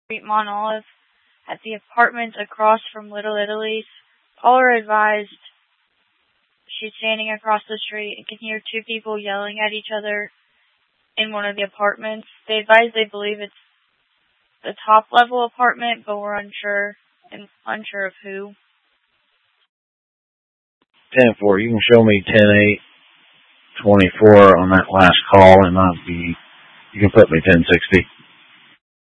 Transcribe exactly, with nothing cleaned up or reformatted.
Street, Mont Olive, at the apartments across from Little Italy's. Caller advised she's standing across the street and can hear two people yelling at each other in one of the apartments. They advise they believe it's the top level apartment, but we're unsure and unsure of who. ten four, you can show me ten eight twenty-four on that last call, and I'll be, you can put me ten sixty.